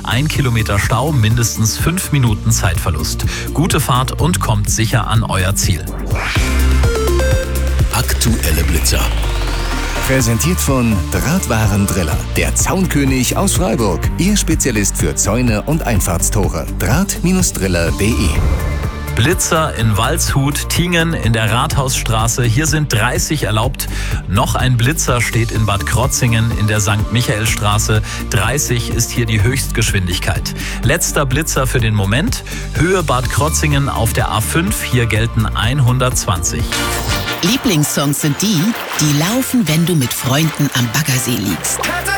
1 Kilometer Stau, mindestens 5 Minuten Zeitverlust. Gute Fahrt und kommt sicher an euer Ziel. Aktuelle Blitzer. Präsentiert von Drahtwarendriller, der Zaunkönig aus Freiburg. Ihr Spezialist für Zäune und Einfahrtstore. Draht-driller.de. Blitzer in Waldshut, Tingen in der Rathausstraße. Hier sind 30 erlaubt. Noch ein Blitzer steht in Bad Krotzingen in der St. Michaelstraße. 30 ist hier die Höchstgeschwindigkeit. Letzter Blitzer für den Moment. Höhe Bad Krotzingen auf der A5. Hier gelten 120. Lieblingssongs sind die, die laufen, wenn du mit Freunden am Baggersee liegst.